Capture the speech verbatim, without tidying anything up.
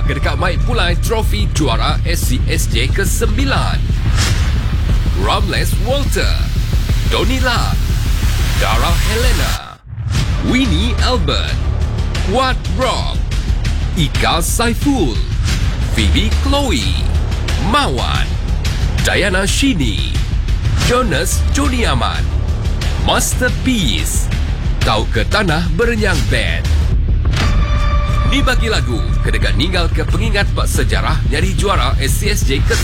kedekat Mike Pulai trofi juara S C S J kesembilan. Ramles Walter, Donila, Dara Helena, Winnie Albert, Wat Rock, Ika Saiful, Phoebe Chloe, Mawan, Diana Shini, Jonas Joni Aman, Masterpiece, Tau ke Tanah Berenyang Band. Dibagi lagu kedekat ninggal ke pengingat bak sejarah nyari juara S C S J ke